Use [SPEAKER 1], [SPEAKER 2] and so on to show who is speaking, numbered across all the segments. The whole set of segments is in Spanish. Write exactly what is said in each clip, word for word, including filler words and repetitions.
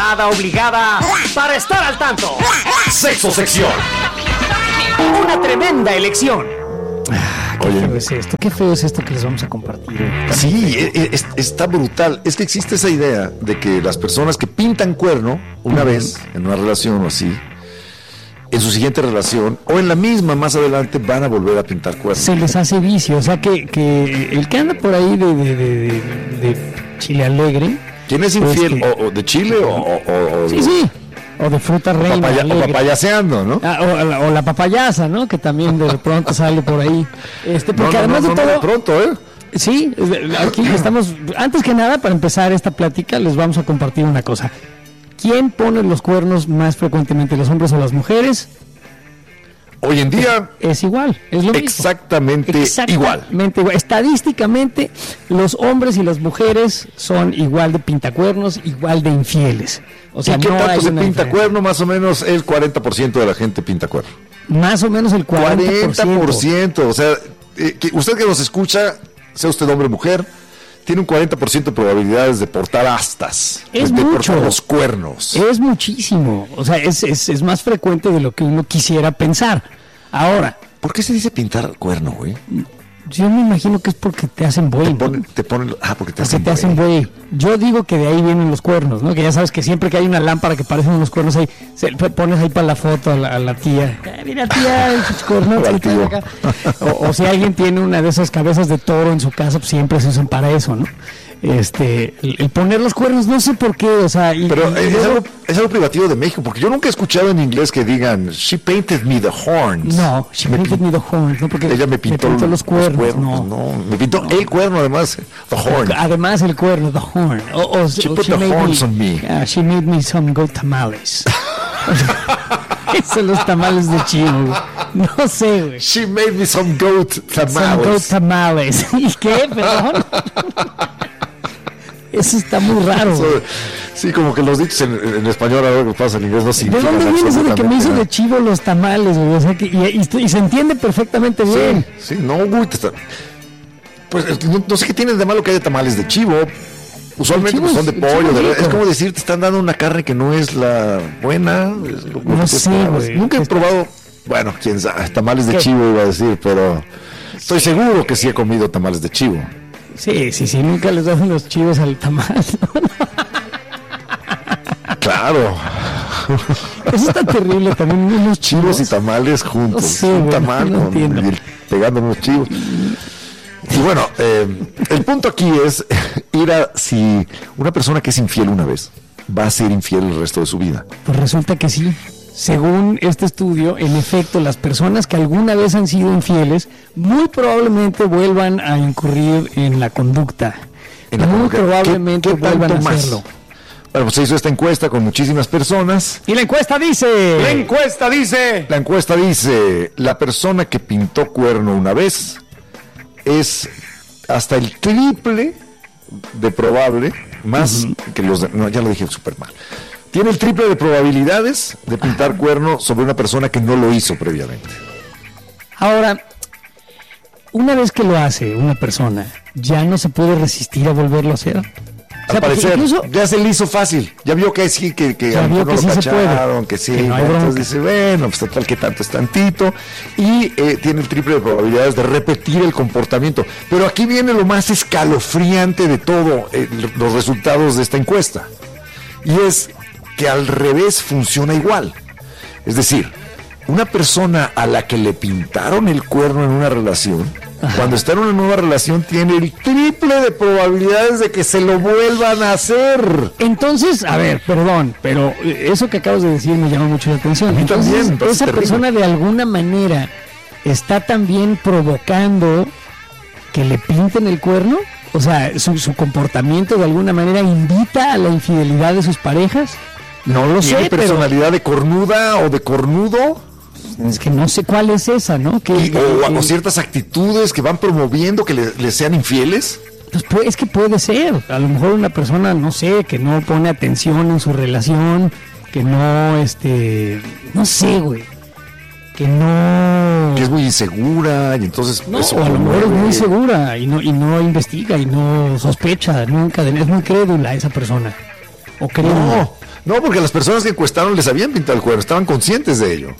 [SPEAKER 1] parada obligada para estar al tanto. Sexo Sección. Una tremenda elección.
[SPEAKER 2] Ah, qué Oye. feo es esto, qué feo es esto que les vamos a compartir.
[SPEAKER 3] Sí, es, está brutal. Es que existe esa idea de que las personas que pintan cuerno una uh-huh. vez en una relación o así, en su siguiente relación o en la misma más adelante van a volver a pintar cuerno.
[SPEAKER 2] Se les hace vicio, o sea que, que el que anda por ahí de, de, de, de, de Chile Alegre.
[SPEAKER 3] ¿Quién es infiel? Pues que, o, o de Chile o, o, o
[SPEAKER 2] sí, sí. O de fruta reina.
[SPEAKER 3] Papaya, o papayaseando, ¿no?
[SPEAKER 2] Ah, o, la, o la papayasa, ¿no? Que también de pronto sale por ahí. Este, porque
[SPEAKER 3] no, no,
[SPEAKER 2] además
[SPEAKER 3] no,
[SPEAKER 2] de
[SPEAKER 3] no,
[SPEAKER 2] todo.
[SPEAKER 3] De pronto, ¿eh?
[SPEAKER 2] Sí, aquí estamos. Antes que nada, para empezar esta plática, les vamos a compartir una cosa. ¿Quién pone los cuernos más frecuentemente, los hombres o las mujeres?
[SPEAKER 3] Hoy en día
[SPEAKER 2] es igual, es lo
[SPEAKER 3] exactamente
[SPEAKER 2] mismo. Exactamente
[SPEAKER 3] igual.
[SPEAKER 2] igual. Estadísticamente, los hombres y las mujeres son igual de pintacuernos, igual de infieles. O sea,
[SPEAKER 3] ¿y qué
[SPEAKER 2] no
[SPEAKER 3] tanto
[SPEAKER 2] hay
[SPEAKER 3] se
[SPEAKER 2] una
[SPEAKER 3] pinta
[SPEAKER 2] diferencia?
[SPEAKER 3] cuerno? Más o menos el cuarenta por ciento de la gente pinta cuerno.
[SPEAKER 2] Más o menos el cuarenta por ciento.
[SPEAKER 3] cuarenta por ciento. O sea, eh, que usted que nos escucha, sea usted hombre o mujer, tiene un cuarenta por ciento de probabilidades de portar astas.
[SPEAKER 2] Es
[SPEAKER 3] de
[SPEAKER 2] mucho.
[SPEAKER 3] portar los cuernos.
[SPEAKER 2] Es muchísimo. O sea, es, es, es más frecuente de lo que uno quisiera pensar. Ahora.
[SPEAKER 3] ¿Por qué se dice pintar cuerno, güey?
[SPEAKER 2] Yo me imagino que es porque te hacen buey.
[SPEAKER 3] Te ponen,
[SPEAKER 2] ¿no?
[SPEAKER 3] te ponen, ah, porque te
[SPEAKER 2] porque
[SPEAKER 3] hacen
[SPEAKER 2] te hacen buey. Yo digo que de ahí vienen los cuernos, ¿no? Que ya sabes que siempre que hay una lámpara que parecen unos cuernos ahí, se, pones ahí para la foto a la, a la tía. Ay, mira, tía, esos cuernos. o, o si alguien tiene una de esas cabezas de toro en su casa, pues siempre se usan para eso, ¿no? Este, el, el poner los cuernos, no sé por qué, o sea... Y,
[SPEAKER 3] Pero
[SPEAKER 2] y
[SPEAKER 3] es,
[SPEAKER 2] luego,
[SPEAKER 3] algo, es algo privativo de México, porque yo nunca he escuchado en inglés que digan, she painted me the horns.
[SPEAKER 2] No, she me painted me the horns, no, porque
[SPEAKER 3] ella me pintó,
[SPEAKER 2] me pintó los, cuernos,
[SPEAKER 3] los cuernos, no. no. Me pintó no. el cuerno, además, the horn.
[SPEAKER 2] Además el cuerno, the horn. O, o,
[SPEAKER 3] she
[SPEAKER 2] o
[SPEAKER 3] put
[SPEAKER 2] she
[SPEAKER 3] the horns
[SPEAKER 2] me,
[SPEAKER 3] on me.
[SPEAKER 2] Yeah, she made me some goat tamales. Esos son los tamales de chivo, güey. No sé, güey.
[SPEAKER 3] She made me some goat tamales.
[SPEAKER 2] Some goat tamales. ¿Y qué, perdón? Eso está muy raro. Eso,
[SPEAKER 3] sí, como que los dichos en, en español, ahora que pasa en inglés, no significan.
[SPEAKER 2] ¿De dónde viene eso de que me hizo de chivo los tamales, güey? O sea, que, y, y, y se entiende perfectamente bien.
[SPEAKER 3] Sí, sí, no, güey. Te está... Pues no, no sé qué tiene de malo que haya tamales de chivo. Usualmente pues, son de pollo. De... Es como decir, te están dando una carne que no es la buena. Es lo, lo
[SPEAKER 2] no sé, güey.
[SPEAKER 3] Nunca he probado, bueno, quién sabe, tamales de ¿Qué? chivo iba a decir, pero estoy seguro que sí he comido tamales de chivo.
[SPEAKER 2] Sí, sí, sí, nunca les dan los chivos al tamal, ¿no?
[SPEAKER 3] Claro.
[SPEAKER 2] Eso está terrible también, unos
[SPEAKER 3] chivos, chivos y tamales juntos.
[SPEAKER 2] No sé,
[SPEAKER 3] un
[SPEAKER 2] bueno,
[SPEAKER 3] tamal
[SPEAKER 2] no
[SPEAKER 3] con el, pegando unos chivos. Y bueno, eh, el punto aquí es ir a si una persona que es infiel una vez va a ser infiel el resto de su vida.
[SPEAKER 2] Pues resulta que sí. Según este estudio, en efecto, las personas que alguna vez han sido infieles muy probablemente vuelvan a incurrir en la conducta. En la muy probablemente ¿Qué, qué vuelvan a hacerlo.
[SPEAKER 3] Bueno, pues se hizo esta encuesta con muchísimas personas.
[SPEAKER 2] Y la encuesta dice...
[SPEAKER 3] La encuesta dice... La encuesta dice, la persona que pintó cuerno una vez es hasta el triple de probable, más uh-huh. que los... De, no, ya lo dije súper mal. Tiene el triple de probabilidades de pintar cuerno sobre una persona que no lo hizo previamente.
[SPEAKER 2] Ahora, una vez que lo hace una persona, ¿ya no se puede resistir a volverlo a hacer?
[SPEAKER 3] O sea, al parecer, incluso, ya se le hizo fácil. Ya vio que sí, que, que
[SPEAKER 2] a lo mejor no
[SPEAKER 3] lo
[SPEAKER 2] sí
[SPEAKER 3] cacharon, que sí.
[SPEAKER 2] Que no hay
[SPEAKER 3] entonces dice, bueno, pues total que tanto es tantito. Y eh, tiene el triple de probabilidades de repetir el comportamiento. Pero aquí viene lo más escalofriante de todo, eh, los resultados de esta encuesta. Y es que al revés funciona igual. Es decir, una persona a la que le pintaron el cuerno en una relación, ajá, cuando está en una nueva relación tiene el triple de probabilidades de que se lo vuelvan a hacer.
[SPEAKER 2] Entonces, a ver, perdón, pero eso que acabas de decir me llama mucho la atención. Entonces, también, entonces esa terrible. persona de alguna manera está también provocando que le pinten el cuerno. O sea, su, su comportamiento de alguna manera invita a la infidelidad de sus parejas. No lo sé,
[SPEAKER 3] pero... personalidad de cornuda o de cornudo.
[SPEAKER 2] Es que no sé cuál es esa, ¿no? Que,
[SPEAKER 3] y,
[SPEAKER 2] que,
[SPEAKER 3] o,
[SPEAKER 2] que,
[SPEAKER 3] o ciertas actitudes que van promoviendo que le, le sean infieles.
[SPEAKER 2] Pues, pues es que puede ser. A lo mejor una persona, no sé, que no pone atención en su relación, que no, este, no sé, güey. Que no...
[SPEAKER 3] Que es muy insegura y entonces...
[SPEAKER 2] No, eso o a lo mejor es muy insegura y no, y no investiga y no sospecha nunca. De, es muy crédula esa persona. O crédula.
[SPEAKER 3] No, No, porque las personas que encuestaron les habían pintado el cuerno, estaban conscientes de ello.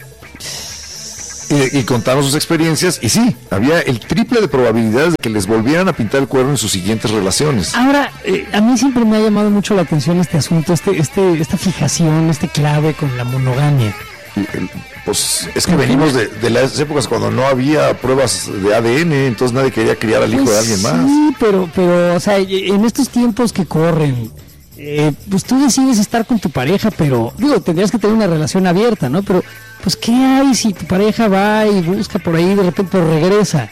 [SPEAKER 3] Y, y contaron sus experiencias, y sí, había el triple de probabilidades de que les volvieran a pintar el cuerno en sus siguientes relaciones.
[SPEAKER 2] Ahora, eh, a mí siempre me ha llamado mucho la atención este asunto, este, este, esta fijación, este clave con la monogamia.
[SPEAKER 3] Pues es que venimos de, de las épocas cuando no había pruebas de A D N, entonces nadie quería criar al hijo
[SPEAKER 2] pues
[SPEAKER 3] de alguien más.
[SPEAKER 2] Sí, pero, pero, o sea, en estos tiempos que corren, eh, pues tú decides estar con tu pareja, pero, digo, tendrías que tener una relación abierta, ¿no? Pero, pues, ¿qué hay si tu pareja va y busca por ahí, de repente pero regresa?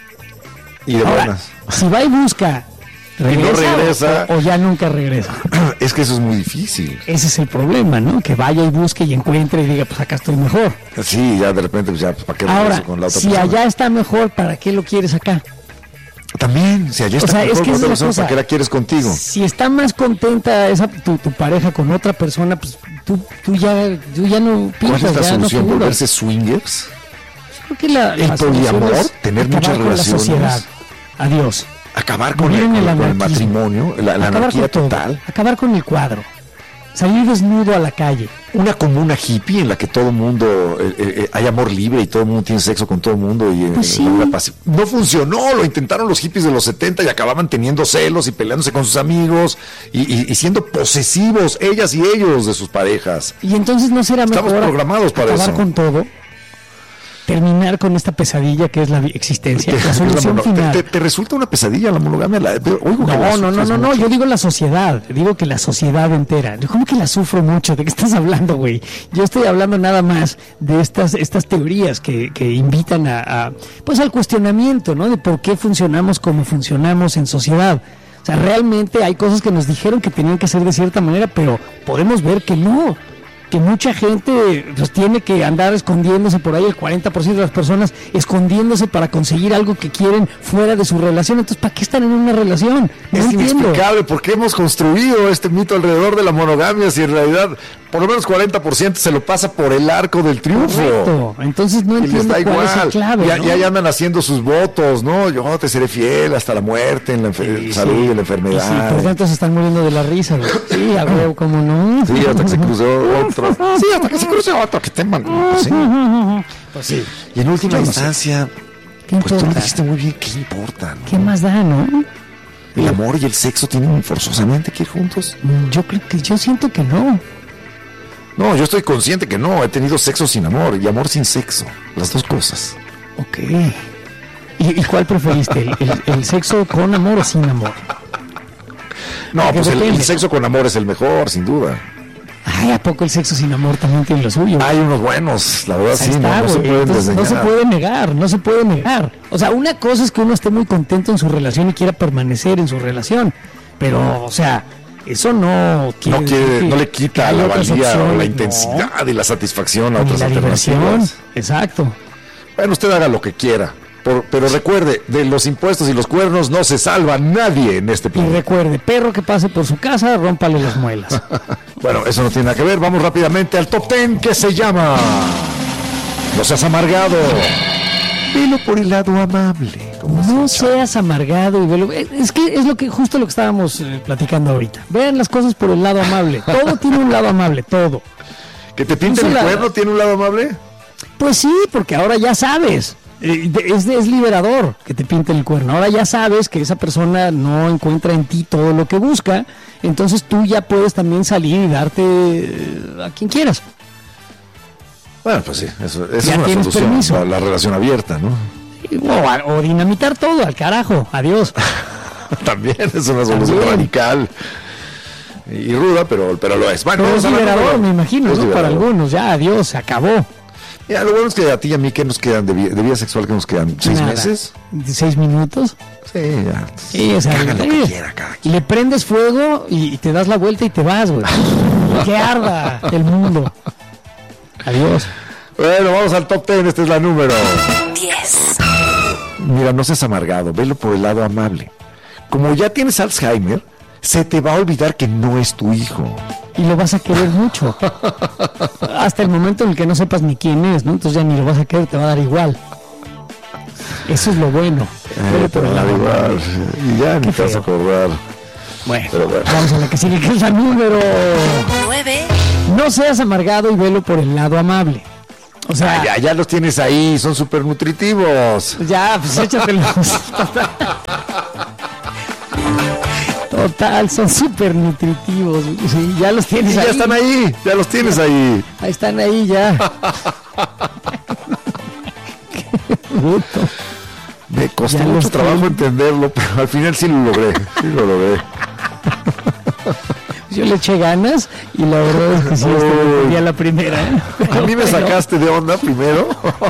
[SPEAKER 3] Y de
[SPEAKER 2] Ahora,
[SPEAKER 3] buenas.
[SPEAKER 2] Si va y busca, ¿regresa,
[SPEAKER 3] y no regresa
[SPEAKER 2] o, o ya nunca regresa?
[SPEAKER 3] Es que eso es muy difícil.
[SPEAKER 2] Ese es el problema, ¿no? Que vaya y busque y encuentre y diga, pues acá estoy mejor.
[SPEAKER 3] Sí, ya de repente, pues ya, pues, ¿para qué
[SPEAKER 2] Ahora,
[SPEAKER 3] regreso con la otra
[SPEAKER 2] si
[SPEAKER 3] persona?
[SPEAKER 2] allá está mejor, ¿para qué lo quieres acá?
[SPEAKER 3] También, si allá está
[SPEAKER 2] O sea,
[SPEAKER 3] mejor
[SPEAKER 2] es que
[SPEAKER 3] con
[SPEAKER 2] es
[SPEAKER 3] otra
[SPEAKER 2] una
[SPEAKER 3] persona,
[SPEAKER 2] cosa,
[SPEAKER 3] ¿para qué la quieres contigo?
[SPEAKER 2] Si está más contenta esa tu, tu pareja con otra persona, pues tú, tú ya tú ya no
[SPEAKER 3] ¿Cuál
[SPEAKER 2] piensas,
[SPEAKER 3] es la
[SPEAKER 2] ya
[SPEAKER 3] solución?
[SPEAKER 2] no figuras.
[SPEAKER 3] ¿Volverse swingers?
[SPEAKER 2] Creo que la,
[SPEAKER 3] ¿El
[SPEAKER 2] la solución
[SPEAKER 3] poliamor?
[SPEAKER 2] es
[SPEAKER 3] ¿Tener
[SPEAKER 2] acabar
[SPEAKER 3] muchas
[SPEAKER 2] con
[SPEAKER 3] relaciones?
[SPEAKER 2] la sociedad. Adiós.
[SPEAKER 3] Acabar con
[SPEAKER 2] Vivir
[SPEAKER 3] el,
[SPEAKER 2] en el
[SPEAKER 3] con el
[SPEAKER 2] anarquismo.
[SPEAKER 3] matrimonio, la, la
[SPEAKER 2] Acabar
[SPEAKER 3] anarquía
[SPEAKER 2] con todo.
[SPEAKER 3] total.
[SPEAKER 2] Acabar con el cuadro. Salir desnudo a la calle.
[SPEAKER 3] Una comuna hippie en la que todo el mundo, eh, eh, hay amor libre y todo el mundo tiene sexo con todo el mundo. Y, eh,
[SPEAKER 2] Pues sí.
[SPEAKER 3] una paz- no funcionó, lo intentaron los hippies de los setenta y acababan teniendo celos y peleándose con sus amigos y, y- y siendo posesivos, ellas y ellos, de sus parejas.
[SPEAKER 2] Y entonces no será mejor
[SPEAKER 3] Estamos programados para
[SPEAKER 2] acabar
[SPEAKER 3] eso.
[SPEAKER 2] con todo, terminar con esta pesadilla que es la vi- existencia,
[SPEAKER 3] Te,
[SPEAKER 2] la solución
[SPEAKER 3] te-
[SPEAKER 2] final.
[SPEAKER 3] te- te resulta una pesadilla la monogamia? La- oigo que la
[SPEAKER 2] No, no, no,
[SPEAKER 3] sufres
[SPEAKER 2] no, no,
[SPEAKER 3] mucho.
[SPEAKER 2] yo digo la sociedad, digo que la sociedad entera. ¿Cómo que la sufro mucho? ¿De qué estás hablando, güey? Yo estoy hablando nada más de estas estas teorías que, que invitan a, a, pues al cuestionamiento, ¿no? De por qué funcionamos como funcionamos en sociedad. O sea, realmente hay cosas que nos dijeron que tenían que ser de cierta manera, pero podemos ver que no. Que mucha gente pues, tiene que andar escondiéndose por ahí, el cuarenta por ciento de las personas escondiéndose para conseguir algo que quieren fuera de su relación. Entonces, ¿para qué están en una relación? No
[SPEAKER 3] Es
[SPEAKER 2] entiendo.
[SPEAKER 3] inexplicable por qué hemos construido este mito alrededor de la monogamia si en realidad por lo menos cuarenta por ciento se lo pasa por el arco del triunfo.
[SPEAKER 2] Correcto. Entonces no
[SPEAKER 3] Y les
[SPEAKER 2] entiendo
[SPEAKER 3] da
[SPEAKER 2] cuál es
[SPEAKER 3] igual.
[SPEAKER 2] el clave.
[SPEAKER 3] Ya,
[SPEAKER 2] ¿no?
[SPEAKER 3] ya, ya andan haciendo sus votos, ¿no? Yo te seré fiel hasta la muerte, en la enfer-
[SPEAKER 2] Sí,
[SPEAKER 3] salud
[SPEAKER 2] sí.
[SPEAKER 3] y en la
[SPEAKER 2] Y sí,
[SPEAKER 3] enfermedad.
[SPEAKER 2] por tanto se están muriendo de la risa, güey. Sí, a huevo, ¿cómo no?
[SPEAKER 3] Sí, hasta que se cruzó otro. Sí, hasta que se cruce otro, que te man- pues sí.
[SPEAKER 2] Pues sí.
[SPEAKER 3] Y en última
[SPEAKER 2] Yo no sé.
[SPEAKER 3] instancia,
[SPEAKER 2] ¿Qué
[SPEAKER 3] pues tú lo
[SPEAKER 2] importa?
[SPEAKER 3] dijiste muy bien, ¿qué importa? ¿no?
[SPEAKER 2] ¿Qué más da, no?
[SPEAKER 3] El amor y el sexo tienen forzosamente que ir juntos.
[SPEAKER 2] Yo creo que yo siento que no.
[SPEAKER 3] No, yo estoy consciente que no. He tenido sexo sin amor y amor sin sexo. Las dos cosas.
[SPEAKER 2] Ok. ¿Y, y cuál preferiste? ¿El, el, el sexo con amor o sin amor?
[SPEAKER 3] No,
[SPEAKER 2] Porque
[SPEAKER 3] pues el,
[SPEAKER 2] depende.
[SPEAKER 3] el sexo con amor es el mejor, sin duda.
[SPEAKER 2] Ay, ¿a poco el sexo sin amor también tiene lo suyo?
[SPEAKER 3] Hay unos buenos, la verdad
[SPEAKER 2] Ahí
[SPEAKER 3] sí,
[SPEAKER 2] está,
[SPEAKER 3] no, no se
[SPEAKER 2] güey.
[SPEAKER 3] pueden
[SPEAKER 2] Entonces, no se
[SPEAKER 3] desdeñar.
[SPEAKER 2] puede negar, no se puede negar. O sea, una cosa es que uno esté muy contento en su relación y quiera permanecer en su relación, pero, o sea, eso no quiere
[SPEAKER 3] No, quiere,
[SPEAKER 2] decir que-
[SPEAKER 3] no le
[SPEAKER 2] que
[SPEAKER 3] quita
[SPEAKER 2] hay
[SPEAKER 3] la
[SPEAKER 2] otras
[SPEAKER 3] valía o
[SPEAKER 2] opciones,
[SPEAKER 3] la
[SPEAKER 2] no.
[SPEAKER 3] intensidad y la satisfacción a
[SPEAKER 2] Ni
[SPEAKER 3] otras
[SPEAKER 2] la diversión,
[SPEAKER 3] alternativas.
[SPEAKER 2] exacto.
[SPEAKER 3] Bueno, usted haga lo que quiera, por- pero recuerde, de los impuestos y los cuernos no se salva nadie en este
[SPEAKER 2] Y
[SPEAKER 3] planeta.
[SPEAKER 2] recuerde, perro que pase por su casa, rómpale las muelas.
[SPEAKER 3] Bueno, eso no tiene nada que ver. Vamos rápidamente al top ten que se llama No seas amargado. Velo por el lado amable. como
[SPEAKER 2] No
[SPEAKER 3] se llama.
[SPEAKER 2] seas amargado y velo. Es que es lo que justo lo que estábamos eh, platicando ahorita. Vean las cosas por el lado amable. Todo tiene un lado amable, todo.
[SPEAKER 3] ¿Que te pinten
[SPEAKER 2] Incluso
[SPEAKER 3] el
[SPEAKER 2] la-
[SPEAKER 3] cuerno tiene un lado amable?
[SPEAKER 2] Pues sí, porque ahora ya sabes. Eh, de- Es, es liberador que te pinten el cuerno. Ahora ya sabes que esa persona no encuentra en ti todo lo que busca. Entonces tú ya puedes también salir y darte eh, a quien quieras.
[SPEAKER 3] Bueno, pues sí, eso, esa es
[SPEAKER 2] Ya
[SPEAKER 3] una
[SPEAKER 2] tienes
[SPEAKER 3] solución
[SPEAKER 2] permiso.
[SPEAKER 3] para la relación abierta, ¿no?
[SPEAKER 2] O, a- o dinamitar todo, al carajo. Adiós.
[SPEAKER 3] También es una solución
[SPEAKER 2] También.
[SPEAKER 3] radical y ruda, pero, pero lo es. Bueno,
[SPEAKER 2] Pero es
[SPEAKER 3] vamos a la
[SPEAKER 2] liberador,
[SPEAKER 3] número-
[SPEAKER 2] me imagino,
[SPEAKER 3] es
[SPEAKER 2] ¿no? Para
[SPEAKER 3] liberador.
[SPEAKER 2] algunos. Ya, adiós, se acabó.
[SPEAKER 3] Mira, lo bueno es que a ti y a mí, ¿qué nos quedan de, vi- de vida sexual? ¿Qué nos quedan? ¿Seis
[SPEAKER 2] Nada.
[SPEAKER 3] meses?
[SPEAKER 2] ¿Seis minutos?
[SPEAKER 3] Sí, ya.
[SPEAKER 2] Sí, o sea,
[SPEAKER 3] Hagan lo
[SPEAKER 2] eh,
[SPEAKER 3] que quiera cada quien.
[SPEAKER 2] le prendes fuego y, y te das la vuelta y te vas, güey. Que arda el mundo. Adiós.
[SPEAKER 3] Bueno, vamos al top ten, esta es la número.
[SPEAKER 4] diez.
[SPEAKER 3] Mira, no seas amargado, velo por el lado amable. Como ya tienes Alzheimer, se te va a olvidar que no es tu hijo.
[SPEAKER 2] Y lo vas a querer mucho. Hasta el momento en el que no sepas ni quién es, ¿no? Entonces ya ni lo vas a querer, te va a dar igual. Eso es lo bueno. Velo
[SPEAKER 3] Eh,
[SPEAKER 2] por
[SPEAKER 3] te
[SPEAKER 2] el
[SPEAKER 3] va a
[SPEAKER 2] lado
[SPEAKER 3] dar
[SPEAKER 2] amable.
[SPEAKER 3] igual. Y ya ni
[SPEAKER 2] Qué
[SPEAKER 3] te vas a
[SPEAKER 2] feo.
[SPEAKER 3] acordar.
[SPEAKER 2] Bueno,
[SPEAKER 3] Pero bueno.
[SPEAKER 2] vamos a la que sigue, que es la número...
[SPEAKER 4] nueve.
[SPEAKER 2] No seas amargado y velo por el lado amable. O sea,
[SPEAKER 3] ah, ya, ya los tienes ahí, son súper nutritivos.
[SPEAKER 2] Ya, pues échatelos. Total, son súper nutritivos. Sí, ya los tienes
[SPEAKER 3] sí,
[SPEAKER 2] ahí.
[SPEAKER 3] Ya están ahí, ya los tienes ahí.
[SPEAKER 2] Ahí están ahí ya. Qué bruto.
[SPEAKER 3] Me costó
[SPEAKER 2] Ya
[SPEAKER 3] mucho
[SPEAKER 2] los
[SPEAKER 3] trabajo
[SPEAKER 2] tengo.
[SPEAKER 3] entenderlo, pero al final sí lo logré. Sí lo logré.
[SPEAKER 2] Yo le eché ganas y la verdad es que sí, este, me entendí a la primera. ¿eh?
[SPEAKER 3] A mí me sacaste de onda primero.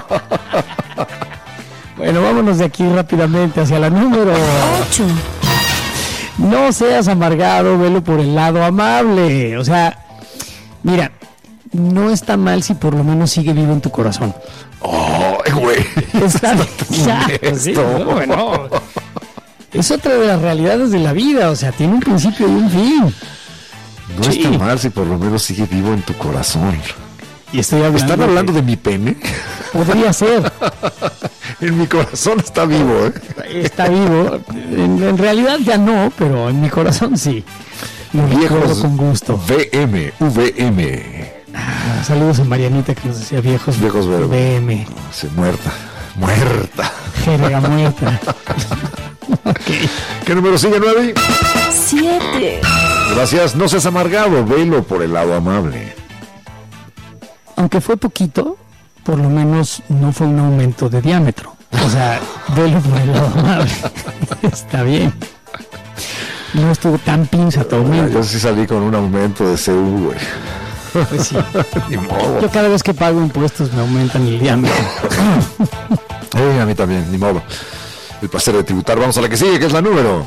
[SPEAKER 2] Bueno, vámonos de aquí rápidamente hacia la número
[SPEAKER 4] ocho.
[SPEAKER 2] No seas amargado, velo por el lado amable. O sea, mira, no está mal si por lo menos sigue vivo en tu corazón.
[SPEAKER 3] Oh, güey.
[SPEAKER 2] Está, ya, sí, no, bueno. Es otra de las realidades de la vida, o sea, tiene un principio y un fin.
[SPEAKER 3] No
[SPEAKER 2] Sí.
[SPEAKER 3] está mal si por lo menos sigue vivo en tu corazón.
[SPEAKER 2] Y estoy hablando
[SPEAKER 3] ¿Están hablando de mi pene?
[SPEAKER 2] Podría ser.
[SPEAKER 3] En mi corazón está vivo, ¿eh?
[SPEAKER 2] Está vivo. En, en realidad ya no, pero en mi corazón sí. Lo recuerdo
[SPEAKER 3] Viejos
[SPEAKER 2] con gusto.
[SPEAKER 3] V M, V M.
[SPEAKER 2] Ah, saludos a Marianita que nos decía viejos.
[SPEAKER 3] Viejos verbos.
[SPEAKER 2] V M.
[SPEAKER 3] Se muerta, muerta.
[SPEAKER 2] Jerga muerta. Okay.
[SPEAKER 3] ¿Qué número sigue, nueve?
[SPEAKER 4] siete.
[SPEAKER 3] Gracias, no seas amargado, velo por el lado amable.
[SPEAKER 2] Aunque fue poquito, por lo menos no fue un aumento de diámetro. O sea, velo por el lado amable. Está bien. No estuvo tan pinza tu aumento.
[SPEAKER 3] Yo sí salí con un aumento de C U, güey.
[SPEAKER 2] Pues sí.
[SPEAKER 3] Ni modo.
[SPEAKER 2] Yo cada vez que pago impuestos me aumentan el diámetro.
[SPEAKER 3] Eh, a mí también, ni modo. El placer de tributar. Vamos a la que sigue, que es la número.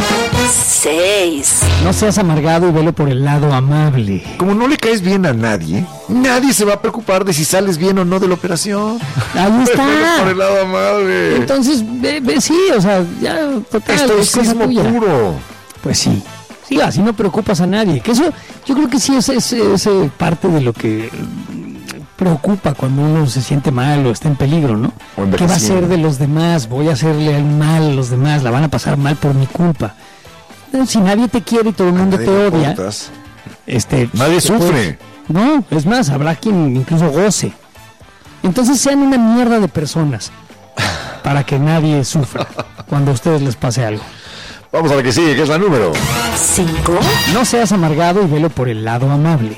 [SPEAKER 4] seis.
[SPEAKER 2] No seas amargado y velo por el lado amable.
[SPEAKER 3] Como no le caes bien a nadie, nadie se va a preocupar de si sales bien o no de la operación.
[SPEAKER 2] Ahí
[SPEAKER 3] Velo
[SPEAKER 2] está.
[SPEAKER 3] por el lado amable.
[SPEAKER 2] Entonces, ve, ve, sí, o sea, ya, total, es cosa
[SPEAKER 3] Estoicismo
[SPEAKER 2] tuya.
[SPEAKER 3] puro.
[SPEAKER 2] Pues sí. Sí, así no preocupas a nadie. Que eso, yo creo que sí es, es, es, eh, parte de lo que mm, preocupa cuando uno se siente mal o está en peligro, ¿no?
[SPEAKER 3] O
[SPEAKER 2] ¿Qué va a
[SPEAKER 3] envejeciendo.
[SPEAKER 2] hacer de los demás? Voy a hacerle el mal a los demás, la van a pasar mal por mi culpa. Eh, Si nadie te quiere y todo el mundo
[SPEAKER 3] Nadie
[SPEAKER 2] te
[SPEAKER 3] le
[SPEAKER 2] odia,
[SPEAKER 3] importas.
[SPEAKER 2] este,
[SPEAKER 3] Nadie
[SPEAKER 2] te
[SPEAKER 3] sufre.
[SPEAKER 2] puedes- No, es más, habrá quien incluso goce. Entonces sean una mierda de personas para que nadie sufra cuando a ustedes les pase algo.
[SPEAKER 3] Vamos a la que sigue, que es la número.
[SPEAKER 4] cinco.
[SPEAKER 2] No seas amargado y velo por el lado amable.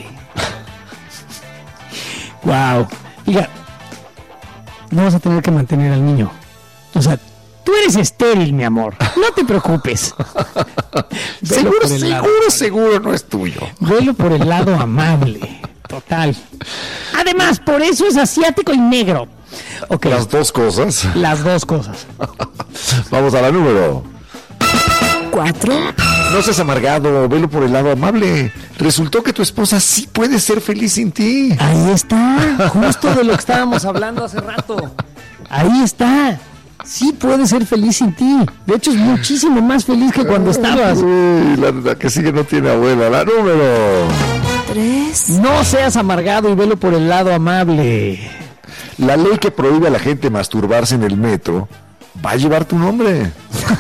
[SPEAKER 2] Wow. Diga, no vas a tener que mantener al niño. O sea, tú eres estéril, mi amor. No te preocupes. Velo
[SPEAKER 3] Seguro,
[SPEAKER 2] por el lado
[SPEAKER 3] seguro,
[SPEAKER 2] amable.
[SPEAKER 3] seguro no es tuyo.
[SPEAKER 2] Velo por el lado amable. Total. Además, por eso es asiático y negro. Ok,
[SPEAKER 3] Las dos cosas.
[SPEAKER 2] las dos cosas.
[SPEAKER 3] Vamos a la número.
[SPEAKER 4] cuatro.
[SPEAKER 3] No seas amargado, velo por el lado amable. Resultó que tu esposa sí puede ser feliz sin ti.
[SPEAKER 2] Ahí está, justo de lo que estábamos hablando hace rato. Ahí está. Sí puede ser feliz sin ti. De hecho, es muchísimo más feliz que cuando estabas.
[SPEAKER 3] Uy, la, la que sigue no tiene abuela. La número.
[SPEAKER 4] tres.
[SPEAKER 2] No seas amargado y velo por el lado amable.
[SPEAKER 3] La ley que prohíbe a la gente masturbarse en el metro va a llevar tu nombre.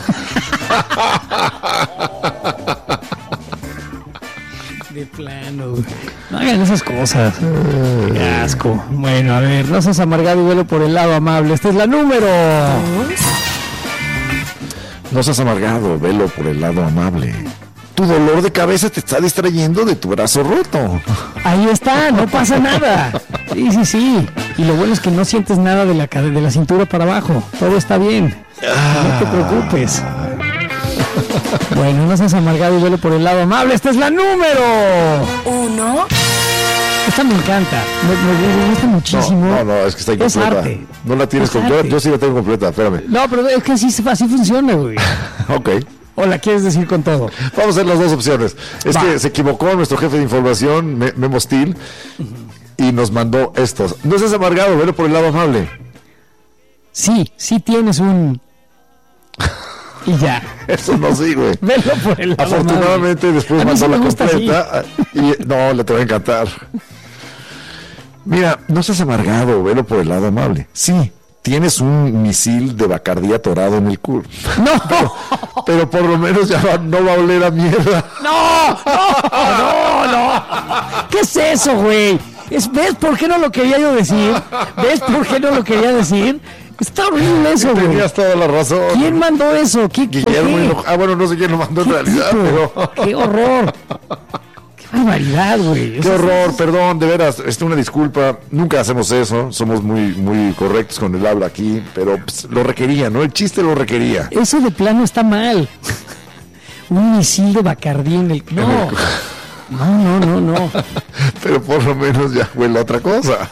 [SPEAKER 2] De plano. No hagan esas cosas. Qué asco. Bueno, a ver, no seas amargado y velo por el lado amable. Esta es la número.
[SPEAKER 4] dos.
[SPEAKER 3] No seas amargado, velo por el lado amable. Tu dolor de cabeza te está distrayendo de tu brazo roto.
[SPEAKER 2] Ahí está, no pasa nada. Sí, sí, sí. Y lo bueno es que no sientes nada de la, cade- de la cintura para abajo. Todo está bien. No te preocupes. Bueno, no seas amargado y velo por el lado amable. Esta es la número.
[SPEAKER 4] uno.
[SPEAKER 2] Esta me encanta. Me, me- me gusta muchísimo.
[SPEAKER 3] No, no, no, es que está
[SPEAKER 2] Es
[SPEAKER 3] incompleta.
[SPEAKER 2] arte.
[SPEAKER 3] No la tienes
[SPEAKER 2] Es
[SPEAKER 3] completa.
[SPEAKER 2] arte.
[SPEAKER 3] Yo sí la tengo completa, espérame.
[SPEAKER 2] No, pero es que así, así funciona, güey.
[SPEAKER 3] Ok.
[SPEAKER 2] ¿O la quieres decir con todo?
[SPEAKER 3] Vamos a hacer las dos opciones. Es
[SPEAKER 2] Va.
[SPEAKER 3] que se equivocó nuestro jefe de información, Me- Memo Steel, y nos mandó estos. No seas amargado, velo por el lado amable.
[SPEAKER 2] Sí, sí tienes un... Y ya.
[SPEAKER 3] Eso no sí, güey.
[SPEAKER 2] Velo por el lado amable.
[SPEAKER 3] Afortunadamente después
[SPEAKER 2] A mí
[SPEAKER 3] mandó
[SPEAKER 2] sí me
[SPEAKER 3] la
[SPEAKER 2] gusta
[SPEAKER 3] completa y no, le te va a encantar. Mira, no seas amargado, velo por el lado amable. Sí, tienes un misil de Bacardí atorado en el culo.
[SPEAKER 2] ¡No!
[SPEAKER 3] Pero, pero por lo menos ya va- no va a oler a mierda.
[SPEAKER 2] ¡No! ¡No! ¡No! ¡No! ¿Qué es eso, güey? Es, ¿Ves por qué no lo quería yo decir? ¿Ves por qué no lo quería decir? Está horrible eso, güey.
[SPEAKER 3] Tenías toda la razón.
[SPEAKER 2] ¿Quién mandó eso? ¿Qué,
[SPEAKER 3] Guillermo
[SPEAKER 2] qué?
[SPEAKER 3] Hinojosa. Ah, bueno, no sé quién lo mandó en realidad,
[SPEAKER 2] tipo?
[SPEAKER 3] pero...
[SPEAKER 2] ¡Qué horror! ¡Qué barbaridad, güey!
[SPEAKER 3] Qué horror, perdón, de veras, es una disculpa. Nunca hacemos eso, somos muy muy correctos con el habla aquí, pero pues, lo requería, ¿no? El chiste lo requería.
[SPEAKER 2] Eso de plano está mal. Un misil de Bacardí en el... No, no, no, no, no.
[SPEAKER 3] Pero por lo menos ya huele a otra cosa.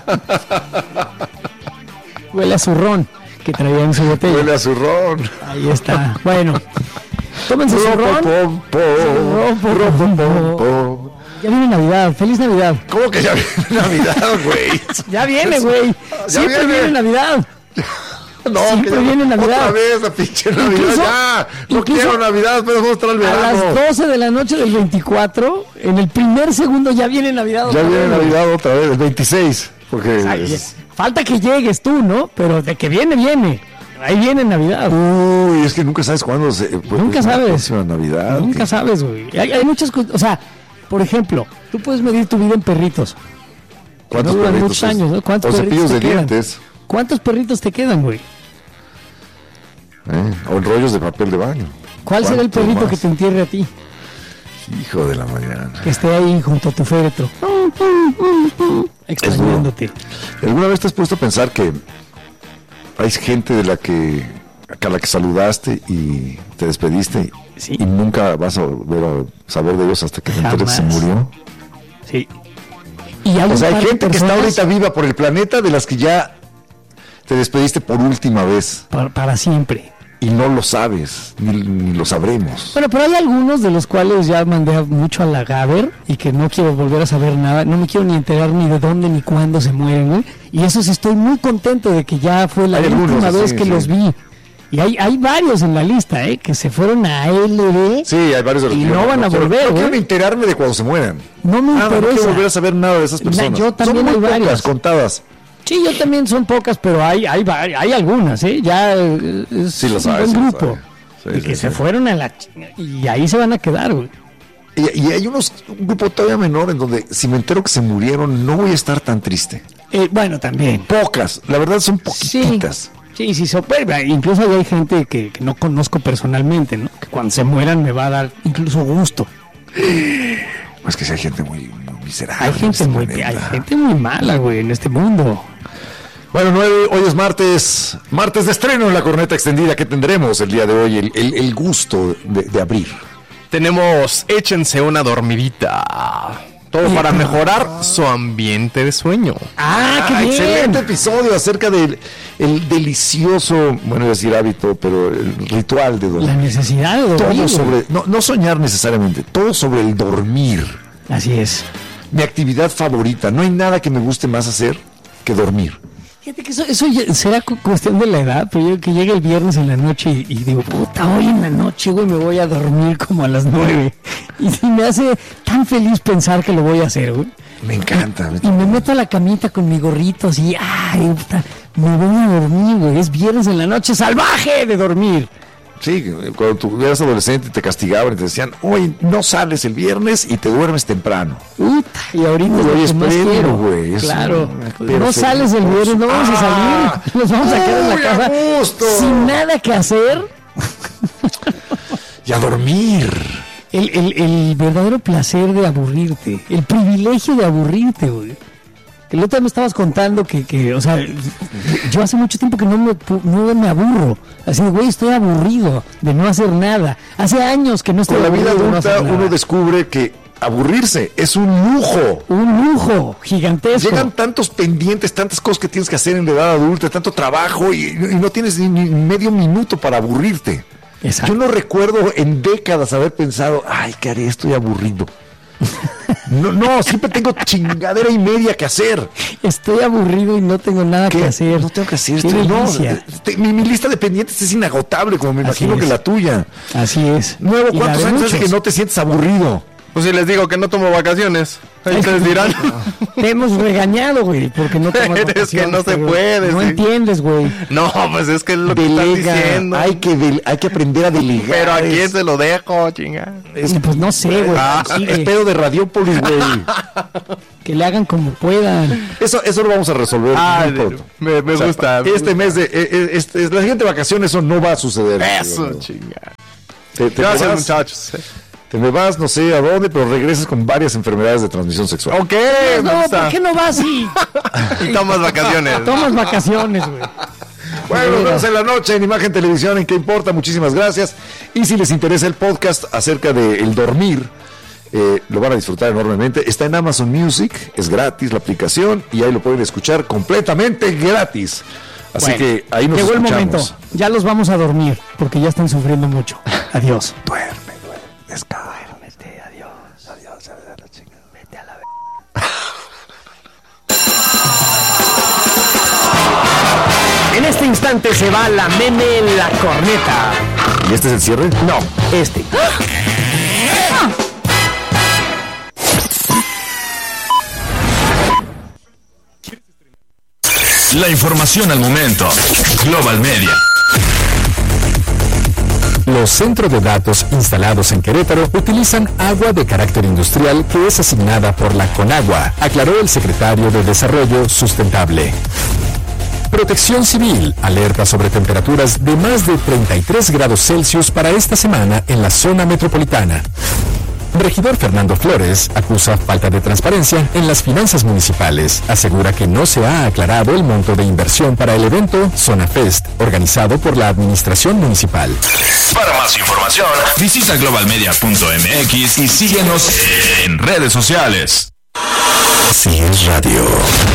[SPEAKER 2] Huele a zurrón que traía en su botella.
[SPEAKER 3] Huele a zurrón.
[SPEAKER 2] Ahí está. Bueno, tómense su ron.
[SPEAKER 3] Pom, pom,
[SPEAKER 2] Ron, pom,
[SPEAKER 3] ron,
[SPEAKER 2] pom,
[SPEAKER 3] pom, pom.
[SPEAKER 2] Ya viene Navidad. ¡Feliz Navidad!
[SPEAKER 3] ¿Cómo que ya viene Navidad, güey?
[SPEAKER 2] Ya viene, güey.
[SPEAKER 3] Ya
[SPEAKER 2] Siempre
[SPEAKER 3] viene.
[SPEAKER 2] viene Navidad.
[SPEAKER 3] No,
[SPEAKER 2] Siempre
[SPEAKER 3] que ya-
[SPEAKER 2] viene Navidad.
[SPEAKER 3] Otra vez la pinche Navidad.
[SPEAKER 2] Incluso-
[SPEAKER 3] ya, no
[SPEAKER 2] incluso
[SPEAKER 3] quiero Navidad, pero vamos a estar al
[SPEAKER 2] A
[SPEAKER 3] verano.
[SPEAKER 2] las doce de la noche del veinticuatro, en el primer segundo ya viene Navidad.
[SPEAKER 3] Ya
[SPEAKER 2] otra
[SPEAKER 3] viene
[SPEAKER 2] vez, güey.
[SPEAKER 3] Navidad otra vez, el veintiséis. Porque
[SPEAKER 2] Ay,
[SPEAKER 3] es-
[SPEAKER 2] falta que llegues tú, ¿no? Pero de que viene, viene. Ahí viene Navidad.
[SPEAKER 3] Uy, es que nunca sabes cuándo se. pues,
[SPEAKER 2] Nunca
[SPEAKER 3] es la
[SPEAKER 2] sabes.
[SPEAKER 3] próxima Navidad.
[SPEAKER 2] Nunca
[SPEAKER 3] que-
[SPEAKER 2] sabes, güey. Hay, hay muchas cosas. O sea, por ejemplo, tú puedes medir tu vida en perritos.
[SPEAKER 3] ¿Cuántos
[SPEAKER 2] No duran
[SPEAKER 3] perritos
[SPEAKER 2] muchos
[SPEAKER 3] es?
[SPEAKER 2] años, ¿no? ¿Cuántos
[SPEAKER 3] O
[SPEAKER 2] perritos
[SPEAKER 3] cepillos de
[SPEAKER 2] te quedan?
[SPEAKER 3] dientes.
[SPEAKER 2] ¿Cuántos perritos te quedan, güey?
[SPEAKER 3] ¿eh? O en rollos de papel de baño.
[SPEAKER 2] ¿Cuál será el
[SPEAKER 3] ¿Cuántos
[SPEAKER 2] perrito
[SPEAKER 3] más?
[SPEAKER 2] que te entierre a ti?
[SPEAKER 3] Hijo de la mañana.
[SPEAKER 2] Que esté ahí junto a tu féretro. Extrañándote.
[SPEAKER 3] ¿Alguna vez te has puesto a pensar que hay gente de la que a la que saludaste y te despediste
[SPEAKER 2] Sí.
[SPEAKER 3] y nunca vas a volver a saber de ellos hasta que te enteres que se
[SPEAKER 2] Jamás.
[SPEAKER 3] murió?
[SPEAKER 2] Sí. Y hay
[SPEAKER 3] O
[SPEAKER 2] un
[SPEAKER 3] sea, hay
[SPEAKER 2] par de
[SPEAKER 3] gente que está
[SPEAKER 2] personas
[SPEAKER 3] ahorita viva por el planeta de las que ya te despediste por última vez
[SPEAKER 2] para, para siempre.
[SPEAKER 3] y no lo sabes, ni, ni lo sabremos.
[SPEAKER 2] Bueno, pero hay algunos de los cuales ya mandé mucho a la Gaber y que no quiero volver a saber nada, no me quiero ni enterar ni de dónde ni cuándo se mueren, güey. Y esos estoy muy contento de que ya fue la
[SPEAKER 3] Hay
[SPEAKER 2] última
[SPEAKER 3] algunos,
[SPEAKER 2] vez
[SPEAKER 3] sí,
[SPEAKER 2] que
[SPEAKER 3] sí.
[SPEAKER 2] los vi. Y hay, hay varios en la lista, ¿eh? Que se fueron a L B.
[SPEAKER 3] Sí, hay varios de los
[SPEAKER 2] Y
[SPEAKER 3] que yo
[SPEAKER 2] no van a
[SPEAKER 3] quiero-
[SPEAKER 2] volver,
[SPEAKER 3] No
[SPEAKER 2] güey.
[SPEAKER 3] quiero ni enterarme de cuando se mueran.
[SPEAKER 2] No me
[SPEAKER 3] Nada, no quiero
[SPEAKER 2] interesa.
[SPEAKER 3] volver a saber nada de esas
[SPEAKER 2] Na-
[SPEAKER 3] personas.
[SPEAKER 2] yo también
[SPEAKER 3] Son muy
[SPEAKER 2] hay varias.
[SPEAKER 3] pocas, contadas.
[SPEAKER 2] Sí, yo también son pocas, pero hay hay, vari- hay algunas, ¿eh? Ya eh, es
[SPEAKER 3] Sí lo
[SPEAKER 2] un
[SPEAKER 3] sabes,
[SPEAKER 2] buen
[SPEAKER 3] sí lo
[SPEAKER 2] grupo.
[SPEAKER 3] sabes. Sí,
[SPEAKER 2] de
[SPEAKER 3] sí,
[SPEAKER 2] que
[SPEAKER 3] sí.
[SPEAKER 2] se fueron a la... ch- Y ahí se van a quedar, güey.
[SPEAKER 3] Y, y hay unos, un grupo todavía menor en donde si me entero que se murieron no voy a estar tan triste.
[SPEAKER 2] Eh, bueno, también.
[SPEAKER 3] Pocas, la verdad son
[SPEAKER 2] Sí,
[SPEAKER 3] poquititas.
[SPEAKER 2] sí, sí, so- pues, incluso ahí hay gente que, que no conozco personalmente, ¿no? Que cuando se mueran me va a dar incluso gusto.
[SPEAKER 3] Es que si hay gente muy, muy miserable.
[SPEAKER 2] Hay
[SPEAKER 3] en
[SPEAKER 2] gente
[SPEAKER 3] este
[SPEAKER 2] muy,
[SPEAKER 3] planeta.
[SPEAKER 2] hay gente muy mala, güey, en este mundo.
[SPEAKER 3] Bueno, nueve, hoy es martes, martes de estreno en la corneta extendida que tendremos el día de hoy, el, el- el gusto de, de abrir.
[SPEAKER 5] Tenemos échense una dormidita. Todo para mejorar su ambiente de sueño.
[SPEAKER 2] ¡Ah, qué
[SPEAKER 3] Ah,
[SPEAKER 2] bien!
[SPEAKER 3] excelente episodio acerca del el delicioso, bueno, iba a decir hábito, pero el ritual de dormir.
[SPEAKER 2] La necesidad de dormir.
[SPEAKER 3] Todo
[SPEAKER 2] güey.
[SPEAKER 3] sobre, no, no soñar necesariamente, todo sobre el dormir.
[SPEAKER 2] Así es.
[SPEAKER 3] Mi actividad favorita, no hay nada que me guste más hacer que dormir.
[SPEAKER 2] Fíjate que eso, eso ya será cu- cuestión de la edad, pero yo que llegue el viernes en la noche y, y digo, puta, hoy en la noche, güey, me voy a dormir como a las nueve. Y, y me hace tan feliz pensar que lo voy a hacer, güey.
[SPEAKER 3] Me encanta.
[SPEAKER 2] Y me meto a la camita con mi gorrito así, ay, puta, me voy a dormir, güey. Es viernes en la noche, salvaje de dormir.
[SPEAKER 3] Sí, cuando tú eras adolescente te castigaban y te decían, hoy no sales el viernes y te duermes temprano.
[SPEAKER 2] Puta, y ahorita es lo
[SPEAKER 3] Hoy
[SPEAKER 2] que
[SPEAKER 3] es
[SPEAKER 2] más
[SPEAKER 3] premio,
[SPEAKER 2] quiero.
[SPEAKER 3] güey, es
[SPEAKER 2] Claro,
[SPEAKER 3] una
[SPEAKER 2] pues no
[SPEAKER 3] perfecta
[SPEAKER 2] sales el viernes, no vamos a
[SPEAKER 3] Ah,
[SPEAKER 2] salir, nos vamos a quedar en la
[SPEAKER 3] uy, a
[SPEAKER 2] casa
[SPEAKER 3] gusto.
[SPEAKER 2] sin nada que hacer.
[SPEAKER 3] Y a dormir.
[SPEAKER 2] El, el, el verdadero placer de aburrirte, el privilegio de aburrirte, güey. El otro día me estabas contando que, que, o sea, yo hace mucho tiempo que no me, pu- no me aburro. Así de, güey, estoy aburrido de no hacer nada. Hace años que no estoy
[SPEAKER 3] Con la vida
[SPEAKER 2] aburrido de no
[SPEAKER 3] adulta
[SPEAKER 2] hacer nada.
[SPEAKER 3] uno descubre que aburrirse es un lujo.
[SPEAKER 2] Un lujo gigantesco.
[SPEAKER 3] Llegan tantos pendientes, tantas cosas que tienes que hacer en la edad adulta, tanto trabajo y, y no tienes ni, ni medio minuto para aburrirte.
[SPEAKER 2] Exacto.
[SPEAKER 3] Yo no recuerdo en décadas haber pensado, ay, ¿qué haré? Estoy aburrido. No, no, siempre tengo chingadera y media que hacer.
[SPEAKER 2] Estoy aburrido y no tengo nada
[SPEAKER 3] ¿Qué?
[SPEAKER 2] que hacer.
[SPEAKER 3] No tengo que hacer
[SPEAKER 2] Qué
[SPEAKER 3] esto. No,
[SPEAKER 2] delicia.
[SPEAKER 3] te- mi, mi lista de pendientes es inagotable, como me
[SPEAKER 2] Así
[SPEAKER 3] imagino
[SPEAKER 2] es.
[SPEAKER 3] que la tuya.
[SPEAKER 2] Así es.
[SPEAKER 3] Nuevo,
[SPEAKER 2] Y la
[SPEAKER 3] ¿cuántos
[SPEAKER 2] de
[SPEAKER 3] años hace
[SPEAKER 2] muchos.
[SPEAKER 3] que no te sientes aburrido?
[SPEAKER 5] Pues si les digo que no tomo vacaciones, ahí ustedes dirán.
[SPEAKER 2] Te hemos regañado, güey, porque no tomas
[SPEAKER 5] Es
[SPEAKER 2] vacaciones.
[SPEAKER 5] que no se
[SPEAKER 2] pero
[SPEAKER 5] puede,
[SPEAKER 2] No
[SPEAKER 5] sí.
[SPEAKER 2] entiendes, güey.
[SPEAKER 5] No, pues es que es lo que están
[SPEAKER 3] Delega,
[SPEAKER 5] diciendo.
[SPEAKER 3] hay que, del- hay que aprender a delegar.
[SPEAKER 5] Pero ¿a quién
[SPEAKER 3] es,
[SPEAKER 5] se lo dejo, chinga?
[SPEAKER 3] es-
[SPEAKER 2] Pues no sé, güey.
[SPEAKER 5] Ah,
[SPEAKER 2] sigue.
[SPEAKER 3] es pedo de Radiópolis, güey.
[SPEAKER 2] Que le hagan como puedan.
[SPEAKER 3] Eso, eso lo vamos a resolver
[SPEAKER 5] Ah,
[SPEAKER 3] muy
[SPEAKER 5] de-
[SPEAKER 3] pronto.
[SPEAKER 5] me, me
[SPEAKER 3] O sea,
[SPEAKER 5] gusta. me
[SPEAKER 3] Este mes de, eh, eh, este, la siguiente vacación eso no va a suceder.
[SPEAKER 5] gusta. Eso,
[SPEAKER 3] Digo,
[SPEAKER 5] chinga.
[SPEAKER 3] Te, te
[SPEAKER 5] Gracias,
[SPEAKER 3] me vas,
[SPEAKER 5] muchachos.
[SPEAKER 3] te me vas, no sé a dónde, pero regresas con varias enfermedades de transmisión sexual.
[SPEAKER 5] Ok, me
[SPEAKER 2] No,
[SPEAKER 5] gusta.
[SPEAKER 2] ¿por qué no vas y
[SPEAKER 5] Y tomas vacaciones.
[SPEAKER 2] tomas vacaciones, güey?
[SPEAKER 3] Bueno, nos vemos en la noche en Imagen Televisión, ¿en qué importa? Muchísimas gracias. Y si les interesa el podcast acerca de el dormir, eh, lo van a disfrutar enormemente. Está en Amazon Music, es gratis la aplicación y ahí lo pueden escuchar completamente gratis. Así
[SPEAKER 2] Bueno,
[SPEAKER 3] que ahí nos
[SPEAKER 2] llegó el
[SPEAKER 3] escuchamos.
[SPEAKER 2] momento. Ya los vamos a dormir porque ya están sufriendo mucho. Adiós.
[SPEAKER 3] Duerme, duerme, descansa.
[SPEAKER 2] Adiós.
[SPEAKER 3] Adiós, adiós, la chingada.
[SPEAKER 2] Vete a la
[SPEAKER 1] En este instante se va la meme en la corneta.
[SPEAKER 3] ¿Y este es el cierre?
[SPEAKER 1] No, este.
[SPEAKER 6] La información al momento. Global Media. Los centros de datos instalados en Querétaro utilizan agua de carácter industrial que es asignada por la Conagua, aclaró el secretario de Desarrollo Sustentable. Protección Civil alerta sobre temperaturas de más de treinta y tres grados Celsius para esta semana en la zona metropolitana. Regidor Fernando Flores acusa falta de transparencia en las finanzas municipales. Asegura que no se ha aclarado el monto de inversión para el evento Zona Fest, organizado por la administración municipal.
[SPEAKER 7] Para más información, visita globalmedia punto m x y síguenos en redes sociales.
[SPEAKER 6] Así es radio.